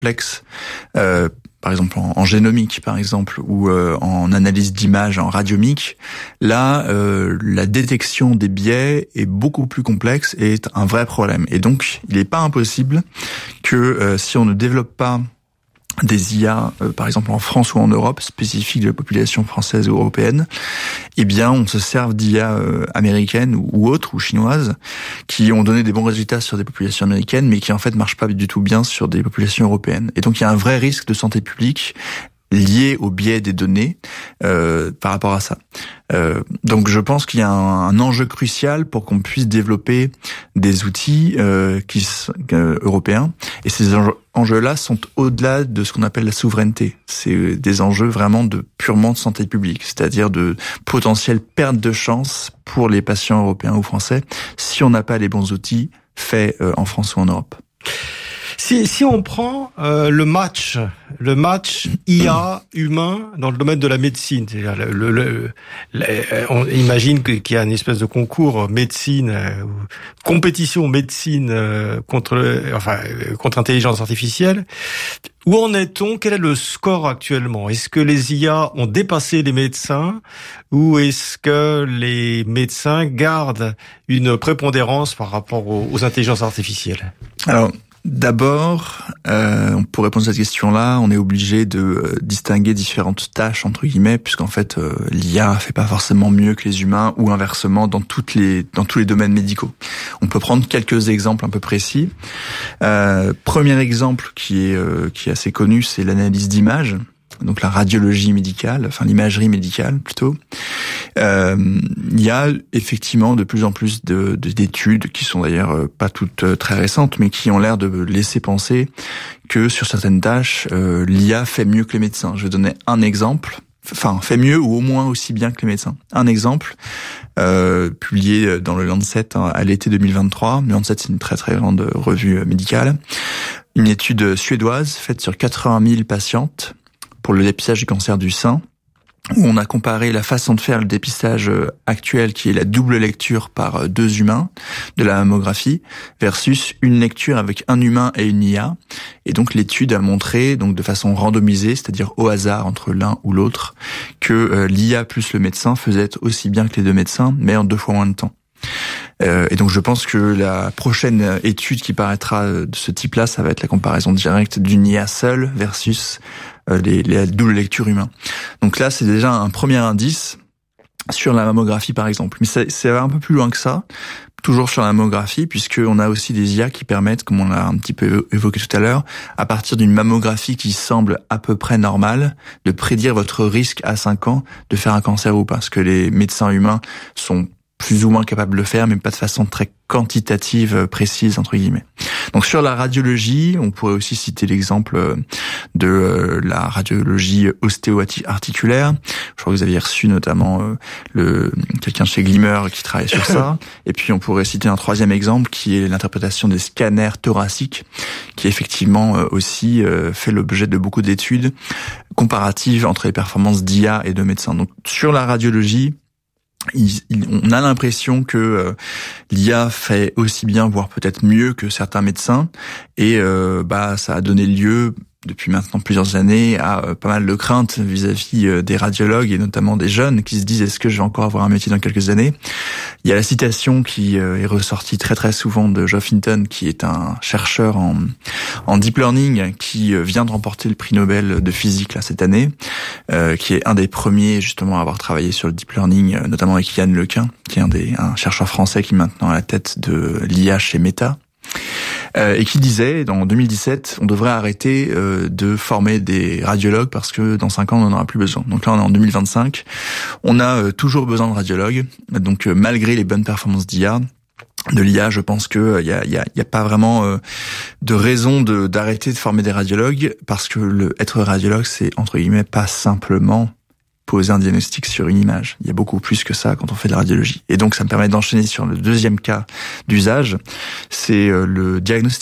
complexes, par exemple en génomique, par exemple, ou en analyse d'images, en radiomique, là, la détection des biais est beaucoup plus complexe et est un vrai problème. Et donc, il n'est pas impossible que si on ne développe pas des IA, par exemple en France ou en Europe, spécifiques de la population française ou européenne, eh bien, on se serve d'IA américaines ou autres, ou chinoises, qui ont donné des bons résultats sur des populations américaines, mais qui en fait marchent pas du tout bien sur des populations européennes. Et donc, il y a un vrai risque de santé publique lié au biais des données par rapport à ça. Donc je pense qu'il y a un enjeu crucial pour qu'on puisse développer des outils européens. Et ces enjeux-là sont au-delà de ce qu'on appelle la souveraineté. C'est des enjeux vraiment purement de santé publique, c'est-à-dire de potentielle perte de chance pour les patients européens ou français si on n'a pas les bons outils faits en France ou en Europe. Si on prend le match IA humain dans le domaine de la médecine, c'est-à-dire on imagine qu'il y a une espèce de concours médecine, compétition médecine contre intelligence artificielle. Où en est-on? Quel est le score actuellement? Est-ce que les IA ont dépassé les médecins ou est-ce que les médecins gardent une prépondérance par rapport aux intelligences artificielles? Alors, d'abord, pour répondre à cette question-là, on est obligé de distinguer différentes tâches, entre guillemets, puisqu'en fait, l'IA fait pas forcément mieux que les humains ou inversement dans tous les domaines médicaux. On peut prendre quelques exemples un peu précis. Premier exemple qui est assez connu, c'est l'analyse d'images. Donc la radiologie médicale, enfin l'imagerie médicale plutôt. Il y a effectivement de plus en plus d'études qui sont d'ailleurs pas toutes très récentes, mais qui ont l'air de laisser penser que sur certaines tâches, l'IA fait mieux que les médecins. Je vais donner un exemple. Enfin, fait mieux ou au moins aussi bien que les médecins. Un exemple, publié dans le Lancet à l'été 2023. Le Lancet, c'est une très très grande revue médicale. Une étude suédoise faite sur 80 000 patientes pour le dépistage du cancer du sein, où on a comparé la façon de faire le dépistage actuel, qui est la double lecture par 2 humains de la mammographie, versus une lecture avec un humain et une IA. Et donc l'étude a montré, donc de façon randomisée, c'est-à-dire au hasard entre l'un ou l'autre, que l'IA plus le médecin faisait aussi bien que les 2 médecins, mais en 2 fois moins de temps. Et donc je pense que la prochaine étude qui paraîtra de ce type-là, ça va être la comparaison directe d'une IA seule versus les doubles lectures humains. Donc là, c'est déjà un premier indice sur la mammographie, par exemple. Mais ça va un peu plus loin que ça, toujours sur la mammographie, puisqu'on a aussi des IA qui permettent, comme on l'a un petit peu évoqué tout à l'heure, à partir d'une mammographie qui semble à peu près normale, de prédire votre risque à 5 ans de faire un cancer ou pas. Parce que les médecins humains sont plus ou moins capables de le faire, mais pas de façon très quantitative, précise, entre guillemets. Donc sur la radiologie, on pourrait aussi citer l'exemple de la radiologie ostéo-articulaire. Je crois que vous aviez reçu notamment quelqu'un chez Glimmer qui travaille sur ça. Et puis on pourrait citer un troisième exemple qui est l'interprétation des scanners thoraciques, qui effectivement aussi fait l'objet de beaucoup d'études comparatives entre les performances d'IA et de médecins. Donc sur la radiologie, on a l'impression que l'IA fait aussi bien, voire peut-être mieux que certains médecins, et ça a donné lieu depuis maintenant plusieurs années à pas mal de craintes vis-à-vis des radiologues et notamment des jeunes qui se disent est-ce que je vais encore avoir un métier dans quelques années. Il y a la citation qui est ressortie très très souvent de Geoff Hinton, qui est un chercheur en deep learning qui vient de remporter le prix Nobel de physique là cette année, qui est un des premiers justement à avoir travaillé sur le deep learning, notamment avec Yann Lequin, qui est un chercheur français qui est maintenant à la tête de l'IA chez Meta. Et qui disait, en 2017, on devrait arrêter de former des radiologues parce que dans 5 ans, on n'en aura plus besoin. Donc là, on est en 2025. On a toujours besoin de radiologues. Donc, malgré les bonnes performances de l'IA, je pense que y a pas vraiment de raison d'arrêter de former des radiologues, parce que être radiologue, c'est entre guillemets pas simplement poser un diagnostic sur une image. Il y a beaucoup plus que ça quand on fait de la radiologie. Et donc, ça me permet d'enchaîner sur le deuxième cas d'usage, c'est le diagnostic.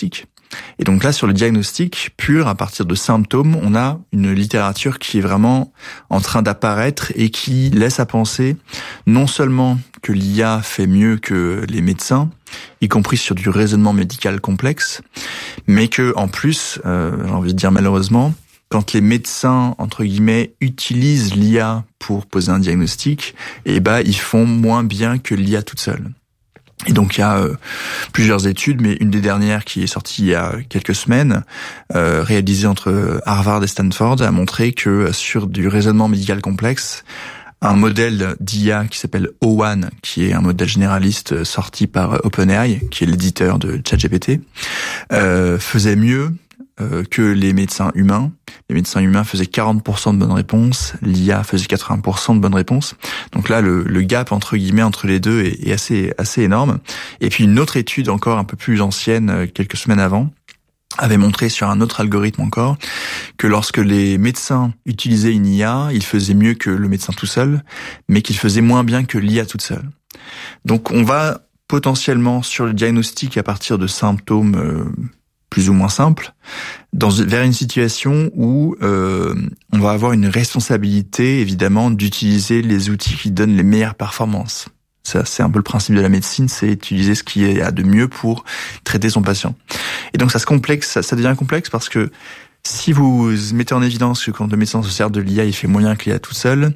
Et donc là, sur le diagnostic pur, à partir de symptômes, on a une littérature qui est vraiment en train d'apparaître et qui laisse à penser non seulement que l'IA fait mieux que les médecins, y compris sur du raisonnement médical complexe, mais que en plus, j'ai envie de dire malheureusement, quand les médecins, entre guillemets, utilisent l'IA pour poser un diagnostic, ils font moins bien que l'IA toute seule. Et donc il y a plusieurs études, mais une des dernières qui est sortie il y a quelques semaines, réalisée entre Harvard et Stanford, a montré que sur du raisonnement médical complexe, un modèle d'IA qui s'appelle O1, qui est un modèle généraliste sorti par OpenAI, qui est l'éditeur de ChatGPT, faisait mieux que les médecins humains. Les médecins humains faisaient 40% de bonnes réponses, l'IA faisait 80% de bonnes réponses. Donc là, le gap entre guillemets entre les deux est assez énorme. Et puis une autre étude encore un peu plus ancienne, quelques semaines avant, avait montré sur un autre algorithme encore que lorsque les médecins utilisaient une IA, ils faisaient mieux que le médecin tout seul, mais qu'ils faisaient moins bien que l'IA toute seule. Donc on va potentiellement sur le diagnostic à partir de symptômes plus ou moins simple, vers une situation où on va avoir une responsabilité, évidemment, d'utiliser les outils qui donnent les meilleures performances. Ça, c'est un peu le principe de la médecine, c'est utiliser ce qu'il y a de mieux pour traiter son patient. Et donc ça devient complexe parce que si vous mettez en évidence que quand le médecin se sert de l'IA, il fait moyen que l'IA tout seul,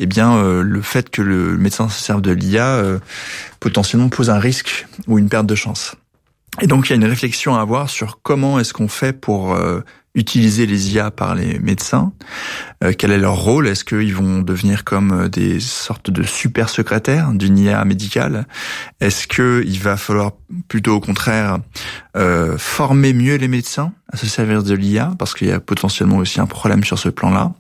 le fait que le médecin se serve de l'IA potentiellement pose un risque ou une perte de chance. Et donc il y a une réflexion à avoir sur comment est-ce qu'on fait pour utiliser les IA par les médecins, quel est leur rôle, est-ce qu'ils vont devenir comme des sortes de super secrétaires d'une IA médicale, est-ce qu'il va falloir plutôt au contraire former mieux les médecins à se servir de l'IA, parce qu'il y a potentiellement aussi un problème sur ce plan-là,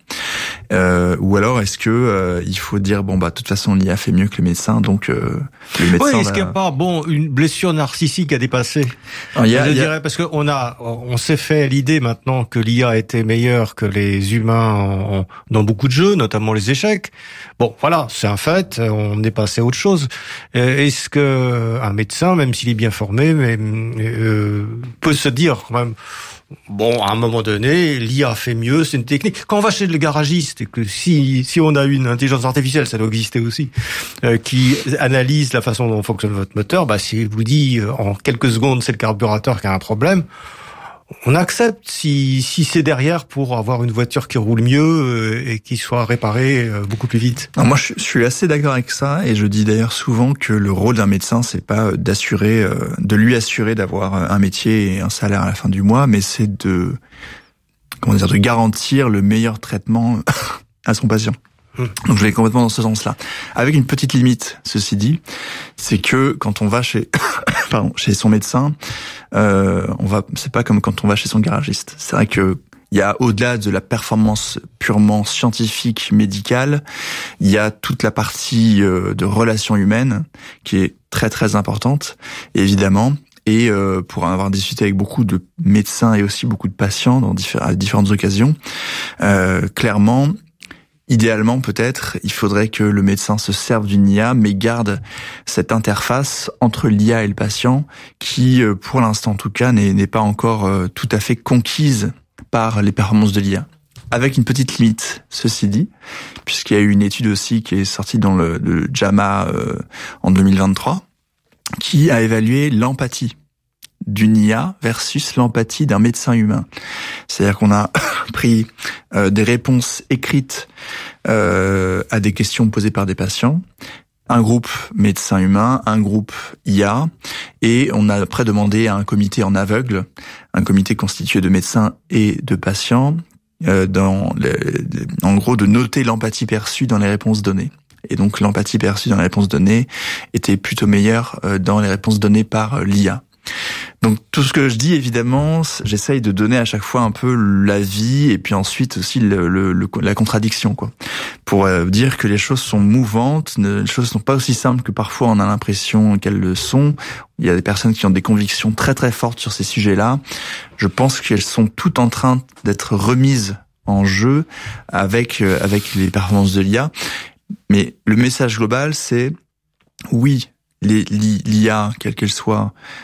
ou alors est-ce que il faut dire de toute façon l'IA fait mieux que le médecin, donc le médecin. Oui, est-ce qu'il n'y a pas une blessure narcissique à dépasser? Je dirais parce que on s'est fait l'idée maintenant que l'IA était meilleure que les humains dans beaucoup de jeux, notamment les échecs. Bon, voilà, c'est un fait. On est passé à autre chose. Est-ce que un médecin, même s'il est bien formé, peut se dire quand même, à un moment donné, l'IA fait mieux, c'est une technique. Quand on va chez le garagiste, et que si on a une intelligence artificielle, ça doit exister aussi, qui analyse la façon dont fonctionne votre moteur, s'il vous dit en quelques secondes c'est le carburateur qui a un problème, on accepte si c'est derrière pour avoir une voiture qui roule mieux et qui soit réparée beaucoup plus vite. Non, moi je suis assez d'accord avec ça, et je dis d'ailleurs souvent que le rôle d'un médecin, c'est pas de lui assurer d'avoir un métier et un salaire à la fin du mois, mais c'est de garantir le meilleur traitement à son patient. Donc je vais complètement dans ce sens-là. Avec une petite limite, ceci dit, c'est que quand on va chez son médecin, c'est pas comme quand on va chez son garagiste. C'est vrai que il y a, au-delà de la performance purement scientifique, médicale, il y a toute la partie de relations humaines qui est très très importante, et évidemment. Et pour en avoir discuté avec beaucoup de médecins et aussi beaucoup de patients à différentes occasions, clairement, idéalement, peut-être, il faudrait que le médecin se serve d'une IA, mais garde cette interface entre l'IA et le patient, qui, pour l'instant en tout cas, n'est pas encore tout à fait conquise par les performances de l'IA. Avec une petite limite, ceci dit, puisqu'il y a eu une étude aussi qui est sortie dans le JAMA en 2023, qui a évalué l'empathie d'une IA versus l'empathie d'un médecin humain. C'est-à-dire qu'on a pris des réponses écrites à des questions posées par des patients, un groupe médecin humain, un groupe IA, et on a après demandé à un comité en aveugle, un comité constitué de médecins et de patients, en gros de noter l'empathie perçue dans les réponses données. Et donc l'empathie perçue dans les réponses données était plutôt meilleure dans les réponses données par l'IA. Donc tout ce que je dis, évidemment, j'essaye de donner à chaque fois un peu l'avis et puis ensuite aussi la contradiction, quoi, pour dire que les choses sont mouvantes, les choses sont pas aussi simples que parfois on a l'impression qu'elles le sont. Il y a des personnes qui ont des convictions très très fortes sur ces sujets-là. Je pense qu'elles sont toutes en train d'être remises en jeu avec les performances de l'IA. Mais le message global, c'est oui, l'IA, quelle qu'elle soit,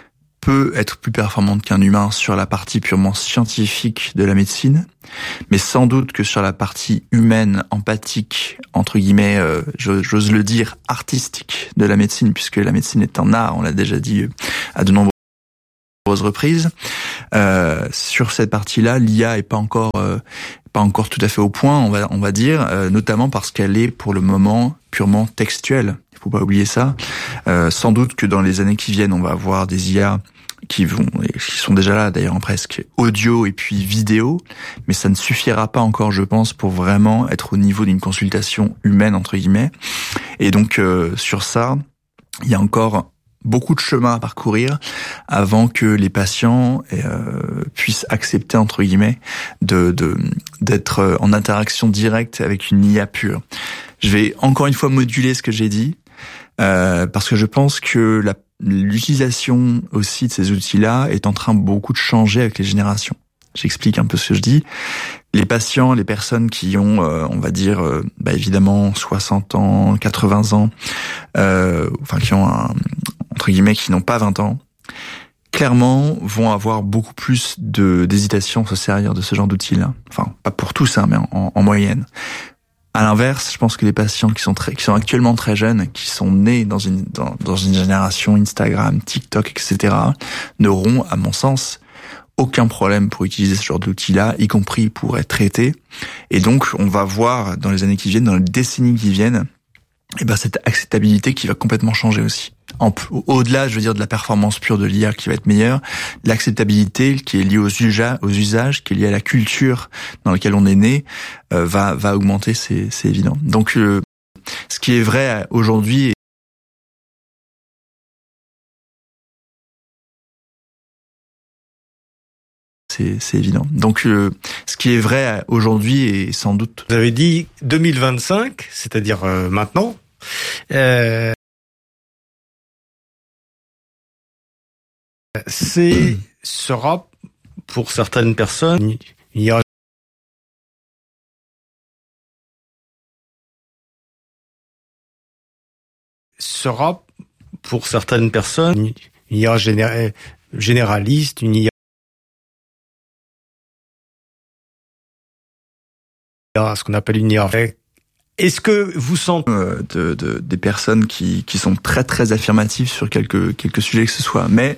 peut être plus performante qu'un humain sur la partie purement scientifique de la médecine, mais sans doute que sur la partie humaine, empathique, entre guillemets, j'ose le dire, artistique de la médecine, puisque la médecine est un art, on l'a déjà dit à de nombreuses reprises. Sur cette partie-là, l'IA est pas encore tout à fait au point, on va dire, notamment parce qu'elle est pour le moment purement textuelle. Il faut pas oublier ça. Sans doute que dans les années qui viennent, on va avoir des IA qui sont déjà là d'ailleurs, presque audio et puis vidéo, mais ça ne suffira pas encore, je pense, pour vraiment être au niveau d'une consultation humaine entre guillemets. Et donc sur ça, il y a encore beaucoup de chemin à parcourir avant que les patients puissent accepter entre guillemets d'être en interaction directe avec une IA pure. Je vais encore une fois moduler ce que j'ai dit parce que je pense que l'utilisation aussi de ces outils-là est en train beaucoup de changer avec les générations. J'explique un peu ce que je dis. Les patients, les personnes qui ont, on va dire, évidemment 60 ans, 80 ans, qui ont entre guillemets, qui n'ont pas 20 ans, clairement vont avoir beaucoup plus d'hésitation à se servir de ce genre d'outils-là. Enfin, pas pour tous, mais en moyenne. À l'inverse, je pense que les patients qui sont actuellement très jeunes, qui sont nés dans une génération Instagram, TikTok, etc., n'auront, à mon sens, aucun problème pour utiliser ce genre d'outils-là, y compris pour être traités. Et donc, on va voir dans les années qui viennent, dans les décennies qui viennent, cette acceptabilité qui va complètement changer aussi. Au-delà, je veux dire, de la performance pure de l'IA qui va être meilleure, l'acceptabilité qui est liée aux usages, qui est liée à la culture dans laquelle on est né, va augmenter, c'est évident. Donc, ce qui est vrai aujourd'hui c'est évident. Donc, ce qui est vrai aujourd'hui est sans doute... Vous avez dit 2025, c'est-à-dire maintenant. Sera pour certaines personnes, il y a généraliste, une IA, ce qu'on appelle une IA. Est-ce que vous sentez des personnes qui sont très très affirmatives sur quelques sujets que ce soit, mais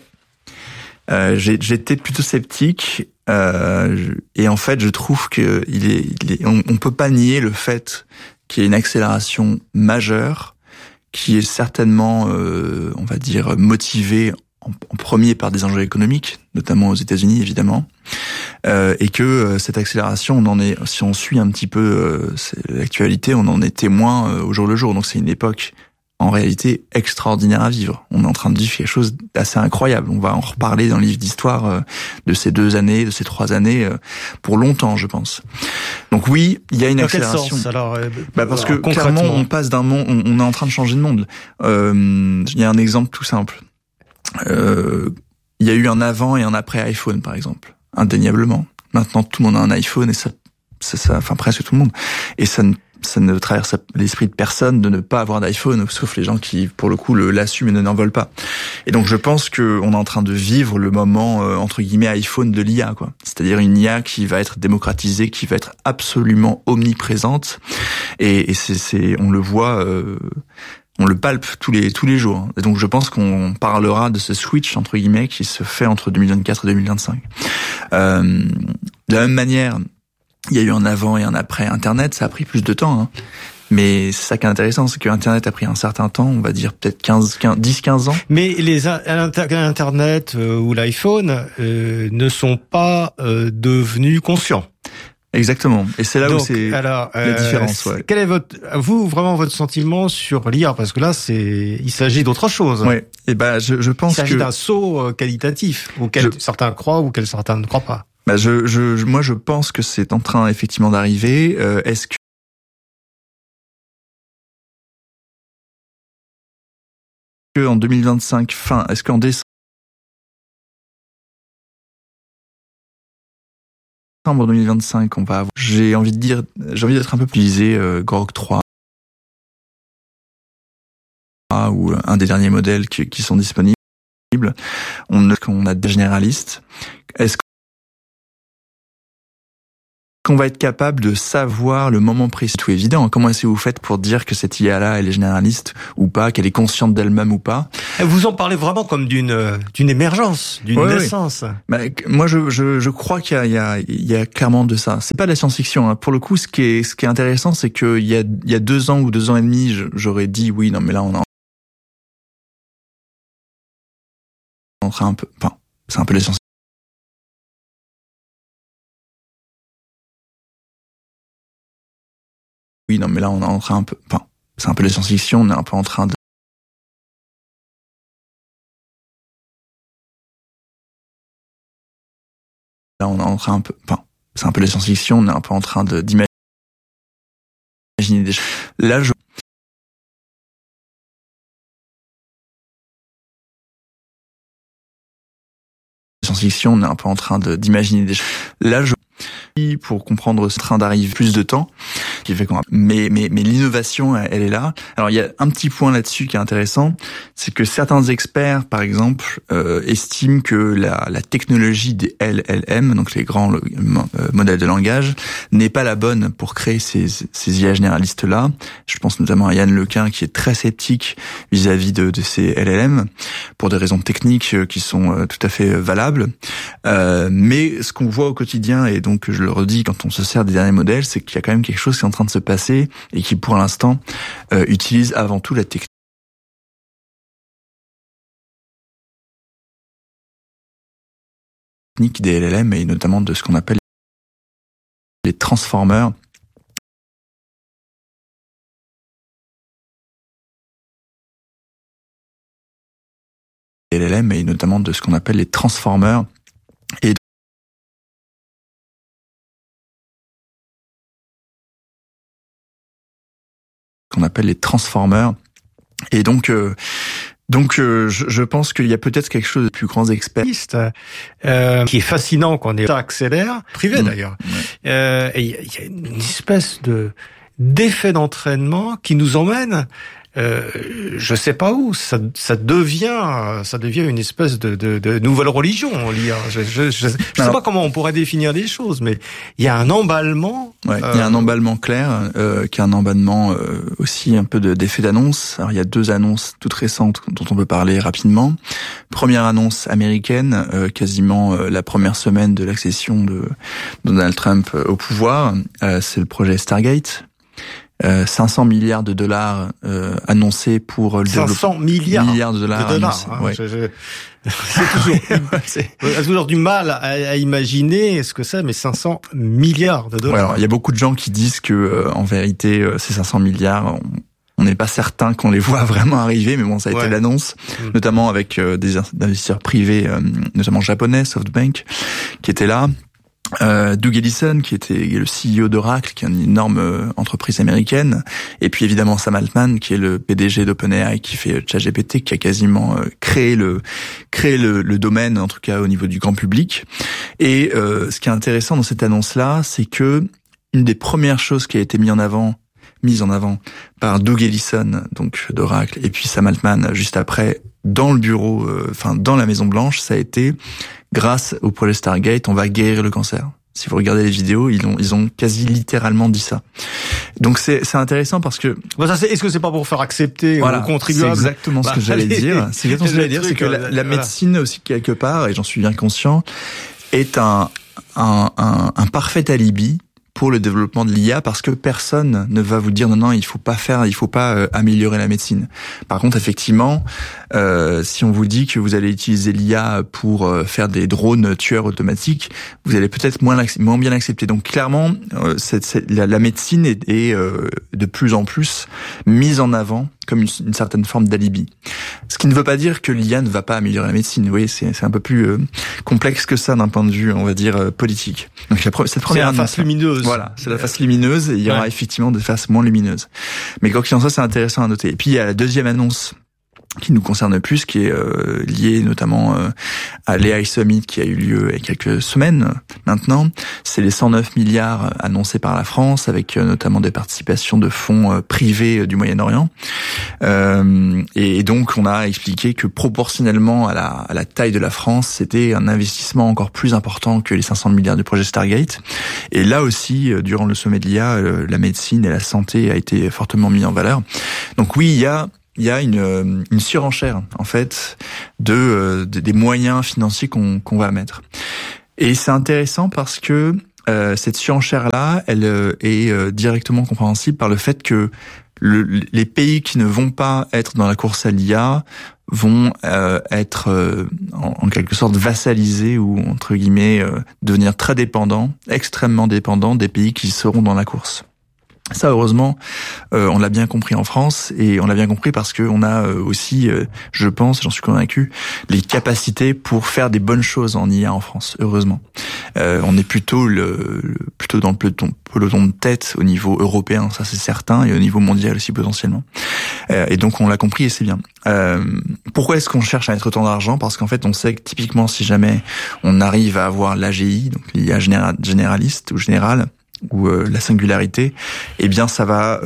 j'étais plutôt sceptique et en fait je trouve que on peut pas nier le fait qu'il y ait une accélération majeure qui est certainement on va dire motivée en premier par des enjeux économiques, notamment aux États-Unis évidemment, et que cette accélération, si on suit un petit peu l'actualité, on en est témoin au jour le jour. Donc c'est une époque en réalité extraordinaire à vivre. On est en train de vivre quelque chose d'assez incroyable. On va en reparler dans le livre d'histoire de ces 2 années, de ces 3 années, pour longtemps, je pense. Donc oui, il y a une accélération. Dans quel sens alors parce que clairement, on passe d'un monde, on est en train de changer de monde. Il y a un exemple tout simple. Il y a eu un avant et un après iPhone, par exemple, indéniablement. Maintenant, tout le monde a un iPhone et ça, enfin presque tout le monde. Et ça ne traverse l'esprit de personne de ne pas avoir d'iPhone, sauf les gens qui, pour le coup, l'assument et n'en veulent pas. Et donc, je pense que on est en train de vivre le moment entre guillemets iPhone de l'IA, quoi. C'est-à-dire une IA qui va être démocratisée, qui va être absolument omniprésente. Et on le voit. On le palpe tous les jours. Et donc je pense qu'on parlera de ce switch entre guillemets qui se fait entre 2024 et 2025. De la même manière, il y a eu un avant et un après Internet, ça a pris plus de temps. Hein. Mais c'est ça qui est intéressant, c'est que Internet a pris un certain temps, on va dire peut-être 10-15 ans. Mais l'Internet ou l'iPhone ne sont pas devenus conscients. Exactement. Et c'est là où c'est la différence. Ouais. Quel est votre sentiment sur l'IA? Parce que là, il s'agit d'autre chose. Oui. Et je pense il s'agit d'un saut qualitatif auquel certains croient ou auquel certains ne croient pas. Moi, je pense que c'est en train effectivement d'arriver. Est-ce que en 2025 est-ce qu'en décembre 2025, j'ai envie d'être un peu plus utilisé Grok 3 ou un des derniers modèles qui sont disponibles. On a des généralistes. Est-ce qu'on va être capable de savoir le moment précis? C'est tout évident. Comment est-ce que vous faites pour dire que cette IA-là, elle est généraliste ou pas, qu'elle est consciente d'elle-même ou pas? Vous en parlez vraiment comme d'une émergence, d'une naissance. Oui. Moi, je crois qu'il y a clairement de ça. C'est pas de la science-fiction. Pour le coup, ce qui est intéressant, c'est qu'il y a 2 ans ou 2 ans et demi, j'aurais dit oui, non, mais là, on est en train c'est un peu la science. Oui, non, mais là, on est en train c'est un peu la science-fiction, on est un peu en train de... Là, on est en train c'est un peu la science-fiction, on est un peu en train d'imaginer des choses. Là, science-fiction, on est un peu en train d'imaginer des choses. Là, pour comprendre ce train d'arriver plus de temps, qui fait qu'on mais l'innovation, elle est là. Alors il y a un petit point là-dessus qui est intéressant, c'est que certains experts, par exemple, estiment que la technologie des LLM, donc les grands modèles de langage, n'est pas la bonne pour créer ces IA généralistes là. Je pense notamment à Yann Lequin qui est très sceptique vis-à-vis de ces LLM pour des raisons techniques qui sont tout à fait valables. Mais ce qu'on voit au quotidien, et donc je le redis quand on se sert des derniers modèles, c'est qu'il y a quand même quelque chose qui est en train de se passer et qui pour l'instant utilise avant tout la technique des LLM et notamment de ce qu'on appelle les transformers. LLM et notamment de ce qu'on appelle les transformers et qu'on appelle les transformers. Et donc je pense qu'il y a peut-être quelque chose de plus grands experts. Qui est fascinant quand on accélère, privé d'ailleurs. Ouais. Et il y a une espèce d'effet d'entraînement qui nous emmène je sais pas où, ça devient une espèce de nouvelle religion, l'IA. Je sais pas comment on pourrait définir les choses, mais il y a un emballement. Ouais, il y a un emballement clair, qui est un emballement aussi un peu d'effet d'annonce. Alors il y a 2 annonces toutes récentes dont on peut parler rapidement. Première annonce américaine, quasiment la première semaine de l'accession de Donald Trump au pouvoir, c'est le projet Stargate. 500 milliards de dollars annoncés pour le 500 milliards de dollars annoncés, ouais. C'est toujours du mal à imaginer ce que c'est, mais 500 milliards de dollars. Ouais, alors, il y a beaucoup de gens qui disent que en vérité ces 500 milliards on n'est pas certain qu'on les voit vraiment arriver, mais bon, ça a été l'annonce, notamment avec des investisseurs privés, notamment japonais, SoftBank, qui étaient là. Doug Ellison, qui était le CEO d'Oracle, qui est une énorme entreprise américaine, et puis évidemment Sam Altman, qui est le PDG d'OpenAI, qui fait ChatGPT, qui a quasiment créé le domaine, en tout cas au niveau du grand public. Et ce qui est intéressant dans cette annonce-là, c'est que une des premières choses qui a été mise en avant par Doug Ellison, donc d'Oracle, et puis Sam Altman juste après, dans le bureau, dans la Maison Blanche, ça a été grâce au projet Stargate, on va guérir le cancer. Si vous regardez les vidéos, ils ont quasi littéralement dit ça. Donc c'est intéressant parce que est-ce que c'est pas pour faire accepter aux contribuables? C'est exactement ce que j'allais dire. C'est exactement ce que j'allais dire, c'est que la médecine aussi quelque part, et j'en suis bien conscient, est un parfait alibi pour le développement de l'IA, parce que personne ne va vous dire non, il faut pas améliorer la médecine. Par contre, effectivement, si on vous dit que vous allez utiliser l'IA pour faire des drones tueurs automatiques, vous allez peut-être moins bien l'accepter. Donc clairement, la médecine est de plus en plus mise en avant comme une certaine forme d'alibi. Ce qui ne veut pas dire que l'IA ne va pas améliorer la médecine. Vous voyez, c'est un peu plus complexe que ça d'un point de vue, on va dire, politique. Donc cette première c'est la face lumineuse. Voilà, c'est la face lumineuse, et il y aura effectivement des faces moins lumineuses. Mais quoi qu'il en soit, c'est intéressant à noter. Et puis il y a la deuxième annonce qui nous concerne plus, qui est lié notamment à l'AI Summit qui a eu lieu il y a quelques semaines maintenant. C'est les 109 milliards annoncés par la France, avec notamment des participations de fonds privés du Moyen-Orient. Et donc on a expliqué que proportionnellement à la taille de la France, c'était un investissement encore plus important que les 500 milliards du projet Stargate. Et là aussi, durant le sommet de l'IA, la médecine et la santé a été fortement mis en valeur. Donc oui, il y a une surenchère en fait des moyens financiers qu'on va mettre. Et c'est intéressant parce que cette surenchère là, elle est directement compréhensible par le fait que les pays qui ne vont pas être dans la course à l'IA vont être en quelque sorte vassalisés ou entre guillemets devenir très dépendants, extrêmement dépendants des pays qui seront dans la course. Ça, heureusement, on l'a bien compris en France, et on l'a bien compris parce que on a aussi, je pense, j'en suis convaincu, les capacités pour faire des bonnes choses en IA en France. Heureusement, on est plutôt dans le peloton de tête au niveau européen, ça c'est certain, et au niveau mondial aussi potentiellement. Et donc on l'a compris et c'est bien. Pourquoi est-ce qu'on cherche à mettre autant d'argent ? Parce qu'en fait, on sait que typiquement, si jamais on arrive à avoir l'AGI, donc l'IA généraliste ou générale, ou la singularité, eh bien ça va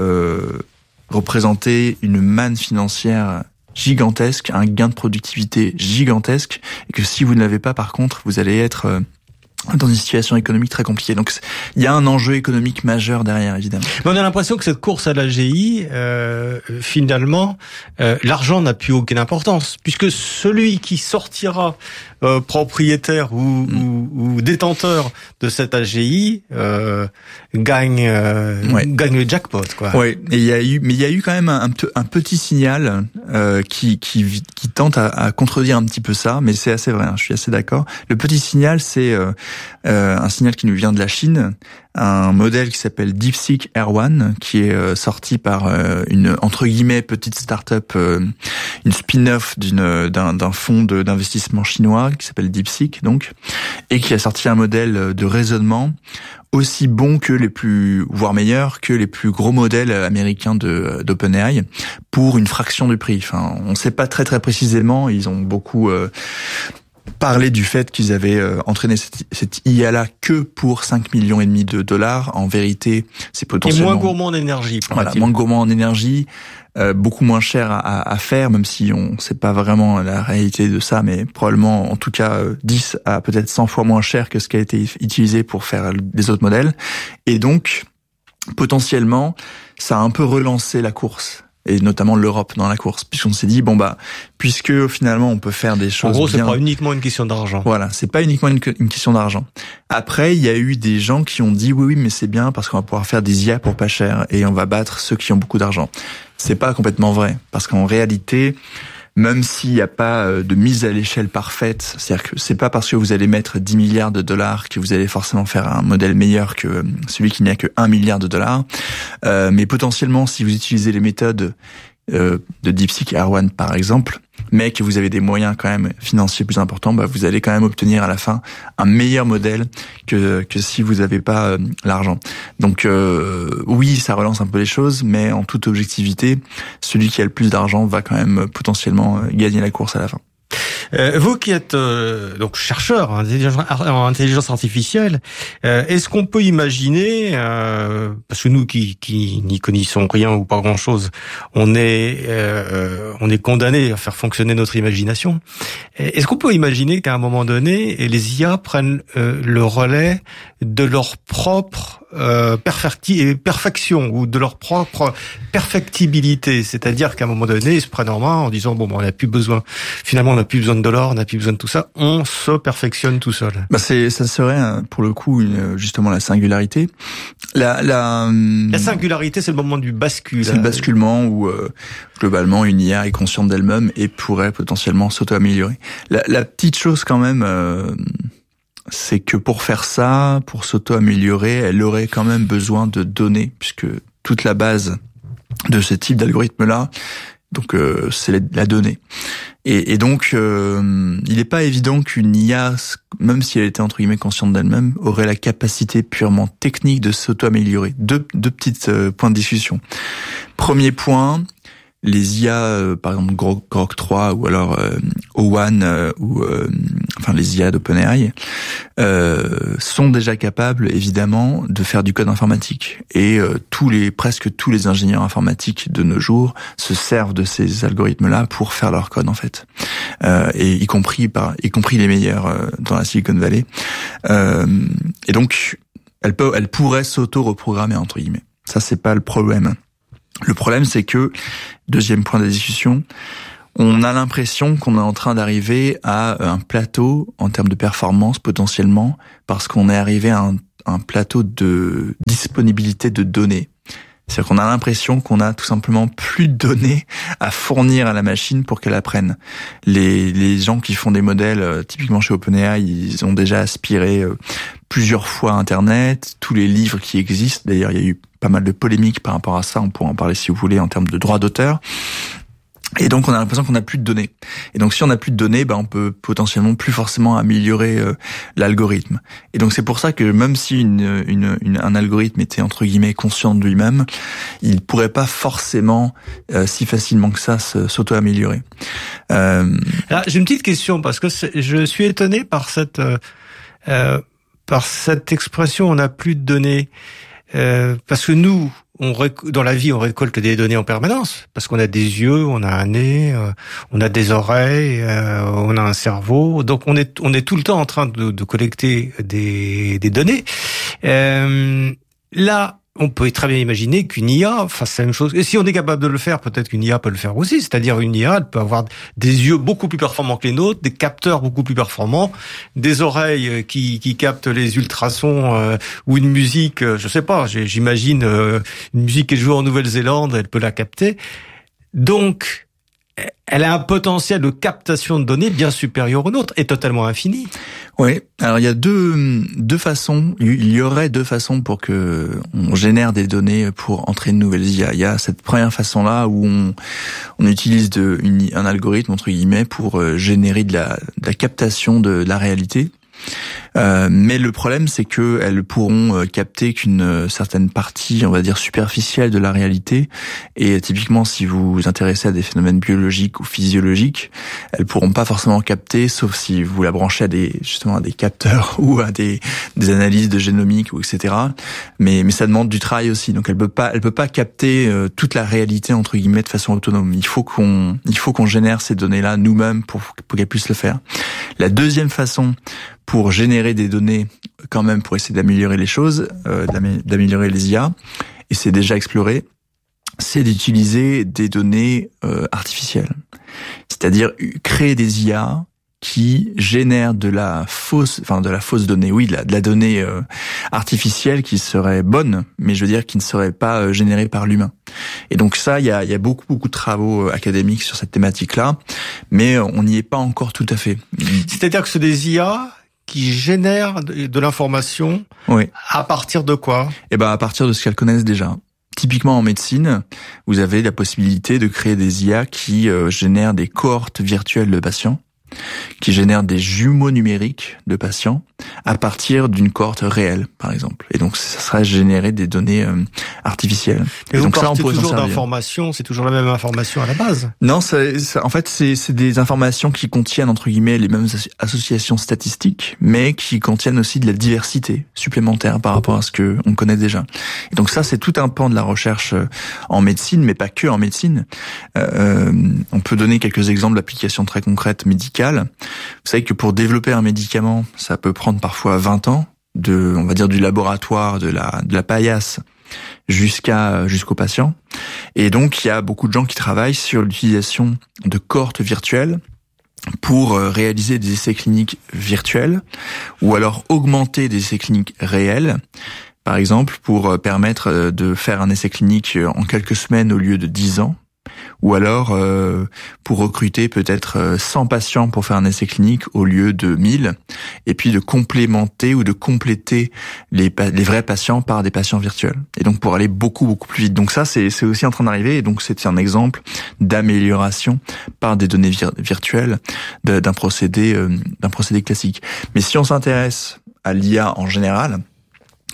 représenter une manne financière gigantesque, un gain de productivité gigantesque, et que si vous ne l'avez pas, par contre, vous allez être dans une situation économique très compliquée. Donc il y a un enjeu économique majeur derrière, évidemment. Mais on a l'impression que cette course à l'AGI, finalement, l'argent n'a plus aucune importance, puisque celui qui sortira propriétaire ou détenteur de cette AGI gagne le jackpot, quoi. Oui, et il y a eu quand même un petit signal qui tente à contredire un petit peu ça, mais c'est assez vrai, hein, je suis assez d'accord. Le petit signal, c'est un signal qui nous vient de la Chine, un modèle qui s'appelle DeepSeek R1, qui est sorti par une entre guillemets petite start-up, une spin-off d'un fonds d'investissement chinois qui s'appelle DeepSeek, donc, et qui a sorti un modèle de raisonnement aussi bon que voire meilleur que les plus gros modèles américains d'OpenAI pour une fraction du prix. Enfin, on ne sait pas très très précisément. Ils ont beaucoup parlé du fait qu'ils avaient entraîné cette IA-là que pour 5,5 millions de dollars. En vérité, c'est potentiellement... Et moins gourmand en énergie. Voilà, moins gourmand en énergie, beaucoup moins cher à faire, même si on ne sait pas vraiment la réalité de ça, mais probablement en tout cas 10 à peut-être 100 fois moins cher que ce qui a été utilisé pour faire les autres modèles. Et donc, potentiellement, ça a un peu relancé la course, et notamment l'Europe dans la course, puisqu'on s'est dit, puisque finalement on peut faire des choses bien... En gros, c'est pas uniquement une question d'argent. Voilà, c'est pas uniquement une question d'argent. Après, il y a eu des gens qui ont dit, oui, mais c'est bien parce qu'on va pouvoir faire des IA pour pas cher, et on va battre ceux qui ont beaucoup d'argent. C'est pas complètement vrai, parce qu'en réalité, même s'il n'y a pas de mise à l'échelle parfaite, c'est-à-dire que c'est pas parce que vous allez mettre 10 milliards de dollars que vous allez forcément faire un modèle meilleur que celui qui n'a que 1 milliard de dollars, mais potentiellement, si vous utilisez les méthodes de DeepSeek R1 par exemple, mais que vous avez des moyens quand même financiers plus importants, vous allez quand même obtenir à la fin un meilleur modèle que si vous n'avez pas l'argent. Donc oui, ça relance un peu les choses, mais en toute objectivité, celui qui a le plus d'argent va quand même potentiellement gagner la course à la fin. Vous qui êtes donc chercheur en intelligence artificielle, est-ce qu'on peut imaginer, parce que nous qui n'y connaissons rien ou pas grand-chose, on est condamné à faire fonctionner notre imagination. Est-ce qu'on peut imaginer qu'à un moment donné, les IA prennent le relais de leur propre perfection ou de leur propre perfectibilité, c'est-à-dire qu'à un moment donné, ils se prennent en main en disant on n'a plus besoin, finalement on n'a plus besoin de dollars, on n'a plus besoin de tout ça, on se perfectionne tout seul. Ça serait pour le coup justement la singularité. La singularité, c'est le moment du bascule. C'est le basculement où globalement une IA est consciente d'elle-même et pourrait potentiellement s'auto-améliorer. La petite chose quand même, c'est que pour faire ça, pour s'auto-améliorer, elle aurait quand même besoin de données, puisque toute la base de ce type d'algorithme-là, donc c'est la donnée. Et donc, il n'est pas évident qu'une IA, même si elle était entre guillemets consciente d'elle-même, aurait la capacité purement technique de s'auto-améliorer. Deux petits points de discussion. Premier point, les IA, par exemple Grok 3 ou alors O1 ou enfin les IA d'OpenAI sont déjà capables évidemment de faire du code informatique et presque tous les ingénieurs informatiques de nos jours se servent de ces algorithmes-là pour faire leur code en fait, et y compris les meilleurs dans la Silicon Valley, et donc elle pourrait s'auto-reprogrammer entre guillemets. Ça c'est pas le problème. Le problème, c'est que, deuxième point de la discussion, on a l'impression qu'on est en train d'arriver à un plateau en termes de performance potentiellement, parce qu'on est arrivé à un plateau de disponibilité de données. C'est-à-dire qu'on a l'impression qu'on a tout simplement plus de données à fournir à la machine pour qu'elle apprenne. Les gens qui font des modèles, typiquement chez OpenAI, ils ont déjà aspiré plusieurs fois Internet, tous les livres qui existent. D'ailleurs, il y a eu pas mal de polémiques par rapport à ça. On pourra en parler si vous voulez en termes de droits d'auteur. Et donc, on a l'impression qu'on n'a plus de données. Et donc, si on n'a plus de données, on peut potentiellement plus forcément améliorer l'algorithme. Et donc, c'est pour ça que même si un algorithme était entre guillemets conscient de lui-même, il pourrait pas forcément si facilement que ça s'auto-améliorer. Là, j'ai une petite question parce que je suis étonné par cette expression. On n'a plus de données parce que nous. Dans la vie, on récolte des données en permanence parce qu'on a des yeux, on a un nez, on a des oreilles, on a un cerveau. Donc, on est tout le temps en train de collecter des données. Là, on peut très bien imaginer qu'une IA fasse la même chose. Et si on est capable de le faire, peut-être qu'une IA peut le faire aussi. C'est-à-dire une IA, elle peut avoir des yeux beaucoup plus performants que les nôtres, des capteurs beaucoup plus performants, des oreilles qui captent les ultrasons ou une musique, je sais pas, j'imagine une musique qui est jouée en Nouvelle-Zélande, elle peut la capter. Donc, elle a un potentiel de captation de données bien supérieur au nôtre et totalement infini. Oui. Alors il y a deux façons. Il y aurait deux façons pour que on génère des données pour entraîner de nouvelles IA. Il y a cette première façon-là où on utilise un algorithme entre guillemets pour générer de la captation de la réalité. Mais le problème, c'est que elles pourront capter qu'une certaine partie, on va dire superficielle de la réalité. Et typiquement, si vous vous intéressez à des phénomènes biologiques ou physiologiques, elles pourront pas forcément capter, sauf si vous la branchez à des capteurs ou à des analyses de génomique ou etc. Mais ça demande du travail aussi. Donc elle peut pas capter toute la réalité entre guillemets de façon autonome. Il faut qu'on génère ces données-là nous-mêmes pour qu'elles puissent le faire. La deuxième façon pour générer des données quand même pour essayer d'améliorer les choses, d'améliorer les IA, et c'est déjà exploré, c'est d'utiliser des données artificielles. C'est-à-dire créer des IA qui génèrent de la fausse donnée, oui, de la donnée artificielle qui serait bonne, mais je veux dire qui ne serait pas générée par l'humain. Et donc ça, il y a beaucoup de travaux académiques sur cette thématique-là, mais on n'y est pas encore tout à fait. C'est-à-dire que c'est des IA qui génèrent de l'information, oui. À partir de quoi ? À partir de ce qu'elles connaissent déjà. Typiquement en médecine, vous avez la possibilité de créer des IA qui génèrent des cohortes virtuelles de patients, qui génèrent des jumeaux numériques de patients à partir d'une cohorte réelle, par exemple. Et donc, ça serait générer des données artificielles. Et donc ça, on peut toujours d'informations, c'est toujours la même information à la base. Non, en fait, c'est des informations qui contiennent, entre guillemets, les mêmes associations statistiques, mais qui contiennent aussi de la diversité supplémentaire par rapport à ce que on connaît déjà. Et donc ça, c'est tout un pan de la recherche en médecine, mais pas que en médecine. On peut donner quelques exemples d'applications très concrètes médicales. Vous savez que pour développer un médicament, ça peut prendre parfois 20 ans, on va dire du laboratoire, de la paillasse jusqu'au patient. Et donc, il y a beaucoup de gens qui travaillent sur l'utilisation de cohortes virtuelles pour réaliser des essais cliniques virtuels ou alors augmenter des essais cliniques réels. Par exemple, pour permettre de faire un essai clinique en quelques semaines au lieu de 10 ans. Ou alors pour recruter peut-être 100 patients pour faire un essai clinique au lieu de 1000, et puis de complémenter ou de compléter les vrais patients par des patients virtuels. Et donc pour aller beaucoup plus vite. Donc ça c'est aussi en train d'arriver, et donc c'est un exemple d'amélioration par des données virtuelles d'un procédé classique. Mais si on s'intéresse à l'IA en général,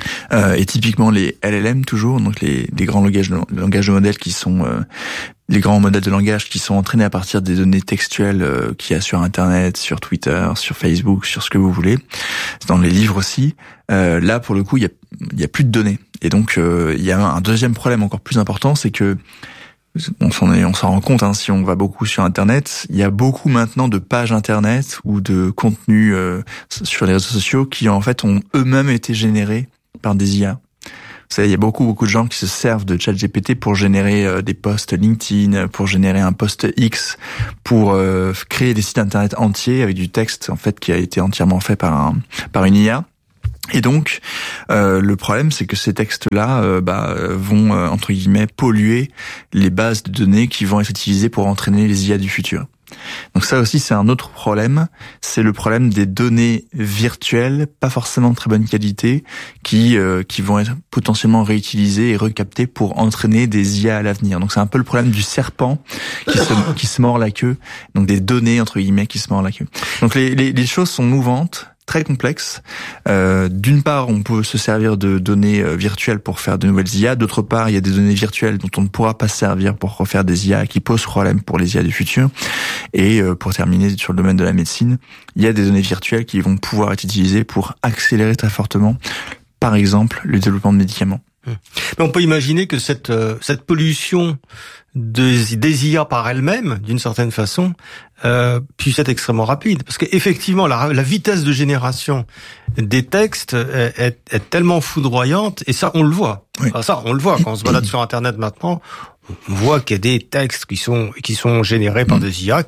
Et typiquement les LLM toujours, donc les grands langages de modèles qui sont les grands modèles de langage qui sont entraînés à partir des données textuelles qu'il y a sur Internet, sur Twitter, sur Facebook, sur ce que vous voulez, dans les livres aussi. Là, pour le coup, il y a plus de données. Et donc, il y a un deuxième problème encore plus important, c'est que on s'en rend compte si on va beaucoup sur Internet, il y a beaucoup maintenant de pages Internet ou de contenus sur les réseaux sociaux qui en fait ont eux-mêmes été générés par des IA. Vous savez, il y a beaucoup de gens qui se servent de ChatGPT pour générer des posts LinkedIn, pour générer un post X, pour créer des sites Internet entiers avec du texte en fait qui a été entièrement fait par une IA. Et donc, le problème, c'est que ces textes-là vont, entre guillemets, polluer les bases de données qui vont être utilisées pour entraîner les IA du futur. Donc ça aussi, c'est un autre problème. C'est le problème des données virtuelles, pas forcément de très bonne qualité, qui vont être potentiellement réutilisées et recaptées pour entraîner des IA à l'avenir. Donc c'est un peu le problème du serpent qui se mord la queue. Donc des données, entre guillemets, qui se mordent la queue. Donc les choses sont mouvantes, très complexe. D'une part, on peut se servir de données virtuelles pour faire de nouvelles IA. D'autre part, il y a des données virtuelles dont on ne pourra pas se servir pour refaire des IA qui posent problème pour les IA du futur. Et pour terminer sur le domaine de la médecine, il y a des données virtuelles qui vont pouvoir être utilisées pour accélérer très fortement, par exemple, le développement de médicaments. Mais on peut imaginer que cette pollution des IA par elles-mêmes, d'une certaine façon, puisse être extrêmement rapide. Parce qu'effectivement, la vitesse de génération des textes est tellement foudroyante, et ça, on le voit. Oui. Enfin, ça, on le voit quand on se balade sur Internet maintenant. On voit qu'il y a des textes qui sont générés par des IA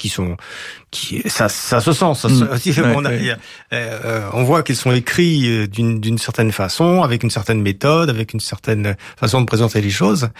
ça se sent. On voit qu'ils sont écrits d'une certaine façon, avec une certaine méthode, avec une certaine façon de présenter les choses.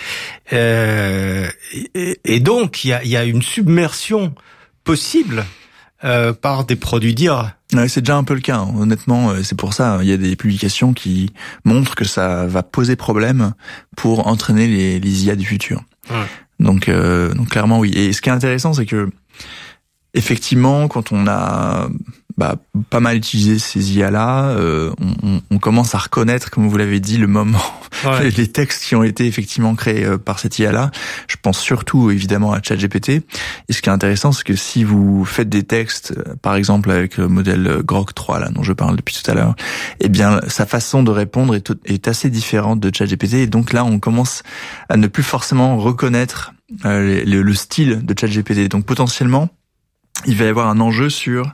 Et donc, il y a une submersion possible par des produits d'IA. Ouais, c'est déjà un peu le cas, honnêtement. C'est pour ça, il y a des publications qui montrent que ça va poser problème pour entraîner les IA du futur. Ouais. Donc clairement oui. Et ce qui est intéressant, c'est que effectivement, quand on a pas mal utilisé ces IA-là, on commence à reconnaître, comme vous l'avez dit, le moment, ouais. les textes qui ont été effectivement créés par cette IA-là. Je pense surtout évidemment à ChatGPT. Et ce qui est intéressant, c'est que si vous faites des textes, par exemple avec le modèle Grok 3 là dont je parle depuis tout à l'heure, eh bien sa façon de répondre est assez différente de ChatGPT. Et donc là, on commence à ne plus forcément reconnaître le style de ChatGPT. Donc potentiellement, il va y avoir un enjeu sur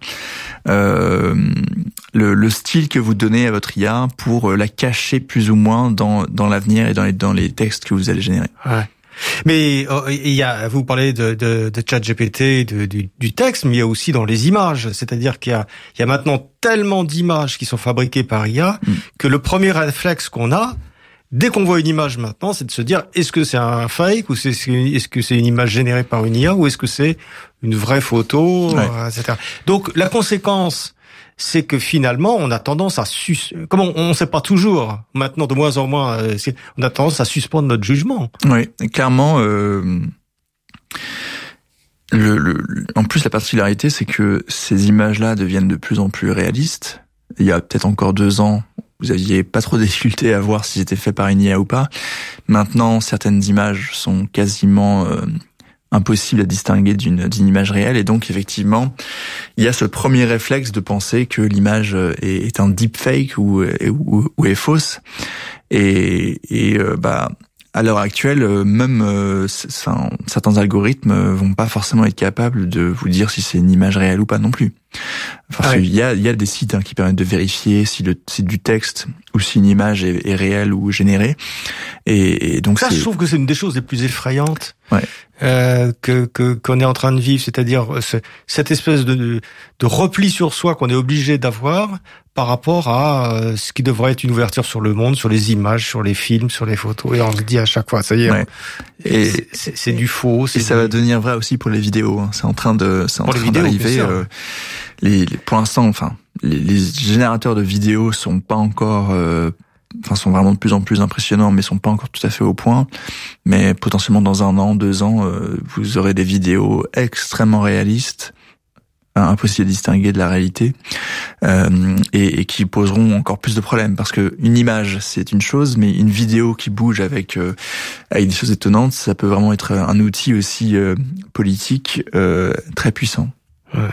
le style que vous donnez à votre IA pour la cacher plus ou moins dans l'avenir et dans les textes que vous allez générer. Ouais. Mais vous parlez de ChatGPT, du texte, mais il y a aussi dans les images. C'est-à-dire qu'il y a maintenant tellement d'images qui sont fabriquées par IA que le premier réflexe qu'on a, dès qu'on voit une image maintenant, c'est de se dire, est-ce que c'est un fake ou est-ce que c'est une image générée par une IA ou est-ce que c'est une vraie photo, ouais. Etc. Donc la conséquence, c'est que finalement, on a tendance à comme on ne sait pas toujours, maintenant de moins en moins, on a tendance à suspendre notre jugement. Oui, clairement. En plus, la particularité, c'est que ces images-là deviennent de plus en plus réalistes. Il y a peut-être encore 2 ans, vous aviez pas trop de difficulté à voir si c'était fait par une IA ou pas. Maintenant, certaines images sont quasiment impossibles à distinguer d'une image réelle. Et donc, effectivement, il y a ce premier réflexe de penser que l'image est un deepfake ou est fausse. Et à l'heure actuelle, même certains algorithmes vont pas forcément être capables de vous dire si c'est une image réelle ou pas non plus. Parce qu'il y a des sites qui permettent de vérifier si c'est du texte ou si une image est réelle ou générée. Et donc ça, je trouve que c'est une des choses les plus effrayantes ouais. qu'on est en train de vivre, c'est-à-dire cette espèce de repli sur soi qu'on est obligé d'avoir par rapport à ce qui devrait être une ouverture sur le monde, sur les images, sur les films, sur les photos. Et on se dit à chaque fois, ça y est, ouais. C'est du faux. Et ça va devenir vrai aussi pour les vidéos. C'est en train d'arriver. Pour l'instant, les générateurs de vidéos sont pas encore, sont vraiment de plus en plus impressionnants, mais sont pas encore tout à fait au point. Mais potentiellement dans 1 an, 2 ans, vous aurez des vidéos extrêmement réalistes, impossible à distinguer de la réalité, et qui poseront encore plus de problèmes, parce que une image c'est une chose, mais une vidéo qui bouge avec des choses étonnantes, ça peut vraiment être un outil aussi politique très puissant. Ouais.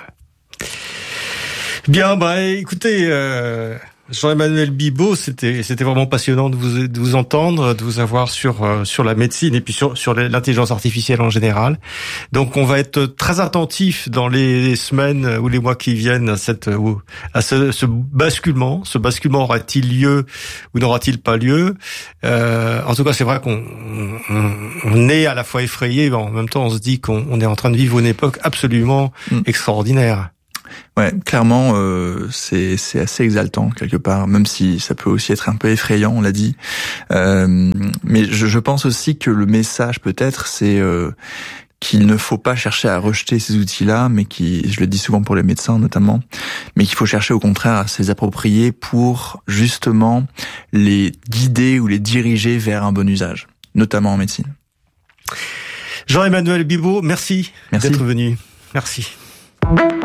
Bien, écoutez, Jean-Emmanuel Bibeau, c'était vraiment passionnant de vous entendre, de vous avoir sur la médecine et puis sur l'intelligence artificielle en général. Donc on va être très attentif dans les semaines ou les mois qui viennent à ce basculement. Ce basculement aura-t-il lieu ou n'aura-t-il pas lieu? En tout cas, c'est vrai qu'on est à la fois effrayé, mais en même temps on se dit qu'on est en train de vivre une époque absolument extraordinaire. Ouais, clairement, c'est assez exaltant quelque part, même si ça peut aussi être un peu effrayant, on l'a dit. Mais je pense aussi que le message peut-être, c'est qu'il ne faut pas chercher à rejeter ces outils-là, mais je le dis souvent pour les médecins notamment, mais qu'il faut chercher au contraire à se les approprier pour justement les guider ou les diriger vers un bon usage, notamment en médecine. Jean-Emmanuel Bibeau, merci d'être venu. Merci.